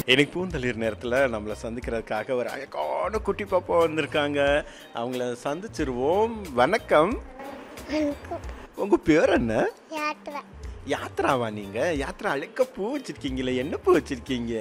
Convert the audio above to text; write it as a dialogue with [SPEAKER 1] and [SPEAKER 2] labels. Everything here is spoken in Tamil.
[SPEAKER 1] எனக்கு பூந்தளிர் நேரத்தில் நம்மளை சந்திக்கிறதுக்காக ஒரு அழகான குட்டி பாப்பா வந்திருக்காங்க. அவங்கள சந்திச்சிருவோம். வணக்கம். உங்க பேர் என்ன? யாத்ராவா? நீங்க யாத்ரா அழைக்க பூ வச்சிருக்கீங்களே, என்ன பூ வச்சிருக்கீங்க?